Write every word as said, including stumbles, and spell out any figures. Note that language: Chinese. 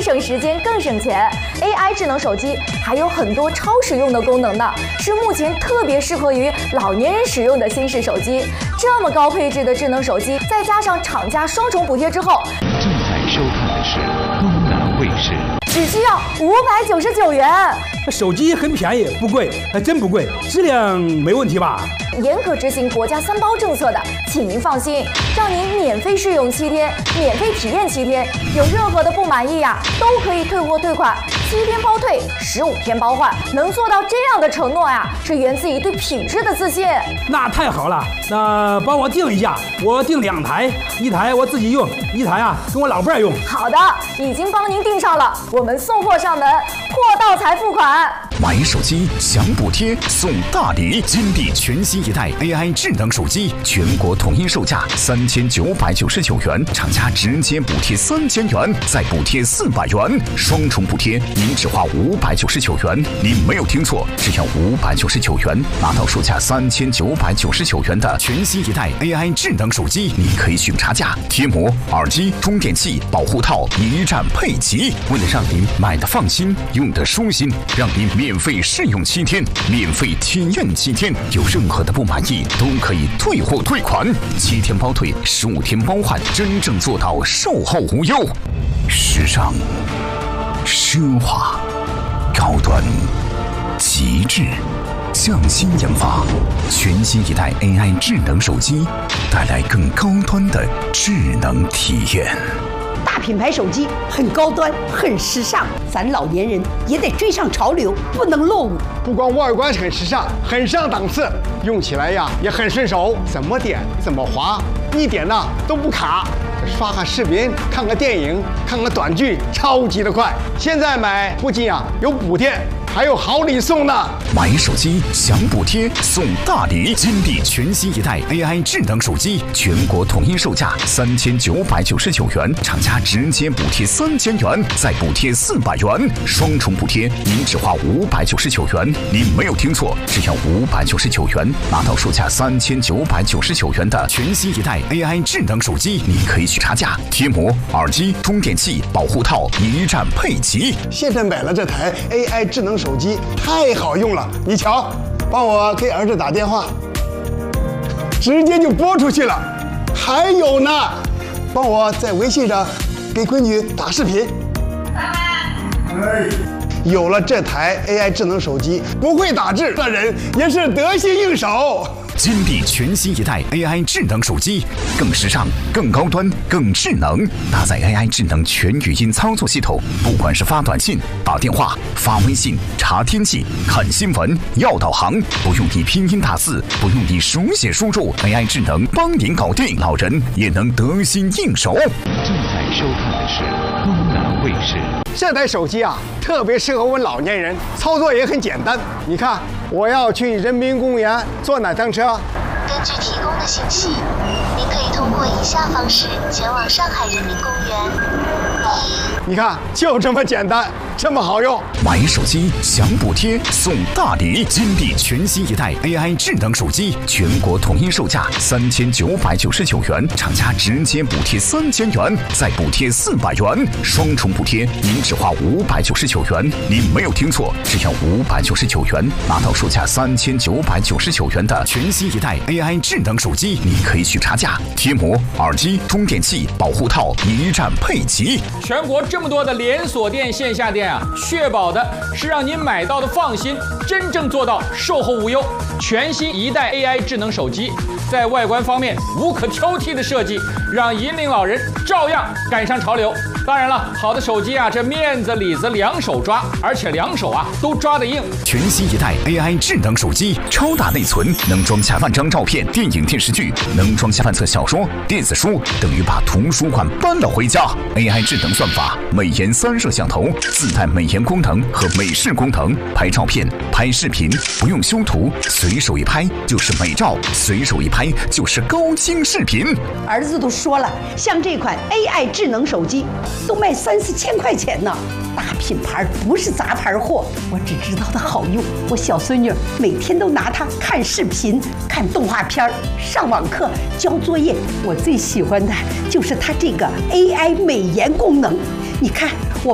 省时间更省钱。A I 智能手机还有很多超实用的功能呢，是目前特别适合于老年人使用的新式手机。这么高配置的智能手机，再加上厂家双重补贴之后， 正在收看的是东南卫视。 只需要五百九十九元。 手机很便宜，不贵，还真不贵，质量没问题吧？ 严格执行国家三包政策的，请您放心，让您免费试用七天，免费体验七天，有任何的不满意呀、啊，都可以退货退款，七天包退，十五天包换，能做到这样的承诺呀、啊，是源自于对品质的自信。 那太好了，那帮我订一下，我订两台，一台我自己用，一台啊跟我老伴用。 好的，已经帮您订上了，我们送货上门，货到才付款。 买手机享补贴送大礼，金地全新一代 A I 智能手机，全国统一售价三千九百九十九元，厂家直接补贴三千元，再补贴四百元，双重补贴，您只花五百九十九元。您没有听错，只要五百九十九元，拿到售价三千九百九十九元的全新一代 A I 智能手机，你可以选差价，贴膜、耳机、充电器、保护套一站配齐。为了让您买的放心，用的舒心，让您免费试用七天，免费体验七天，有任何的不满意都可以退货退款，七天包退，十五天包换，真正做到售后无忧。时尚、奢华、高端、极致，匠心研发，全新一代 A I 智能手机，带来更高端的智能体验。 大品牌手机很高端，很时尚，咱老年人也得追上潮流，不能落伍。 不光外观很时尚，很上档次，用起来呀也很顺手，怎么点怎么滑，一点呐都不卡。刷个视频，看个电影，看个短剧，超级的快。现在买不仅啊有补贴，还有好礼送呢！ 买手机享补贴送大礼，金地全新一代 A I 智能手机，全国统一售价三千九百九十九元，厂家直接补贴三千元，再补贴四百元，双重补贴，您只花五百九十九元。您没有听错，只要五百九十九元，拿到售价三千九百九十九元的全新一代 A I 智能手机，你可以去差价，贴膜、耳机、充电器、保护套一站配齐。 现在买了这台 A I 智能手机，太好用了！你瞧，帮我给儿子打电话，直接就拨出去了。还有呢，帮我在微信上给闺女打视频。哎，有了这台 A I 智能手机，不会打字的人也是得心应手。 金地全新一代 A I 智能手机，更时尚、更高端、更智能，搭载 A I 智能全语音操作系统，不管是发短信、打电话、发微信、查天气、看新闻、要导航，不用你拼音打字，不用你手写输入 ，A I 智能帮您搞定，老人也能得心应手。 正在收看的是东南卫视。 这台手机啊，特别适合我们老年人，操作也很简单。你看，我要去人民公园坐哪趟车？ 根据提供的信息，您可以通过以下方式前往上海人民公园。一， 你看，就这么简单，这么好用。 买手机享补贴送大礼，金地全新一代 A I 智能手机，全国统一售价三千九百九十九元，厂家直接补贴三千元，再补贴四百元，双重补贴，您只花五百九十九元。您没有听错，只要五百九十九元，拿到售价三千九百九十九元的全新一代 A I 智能手机，你可以去差价，贴膜、耳机、充电器、保护套一站配齐。 全国这么多的连锁店、线下店啊，确保的是让您买到的放心，真正做到售后无忧。全新一代 A I 智能手机，在外观方面无可挑剔的设计，让引领老人照样赶上潮流。当然了，好的手机啊，这面子里子两手抓，而且两手啊都抓得硬。 全新一代 A I 智能手机，超大内存，能装下万张照片、电影、电视剧，能装下万册小说、电子书，等于把图书馆搬了回家。A I 智能算法，美颜三摄像头，自带美颜功能和美视功能，拍照片、拍视频不用修图，随手一拍就是美照，随手一拍就是高清视频。 儿子都说了，像这款 A I 智能手机都卖三四千块钱呢，大品牌不是杂牌货。我只知道它好用，我小孙女每天都拿它看视频、看动画片、上网课、交作业。我最喜欢的就是它这个 A I 美颜功能。你看，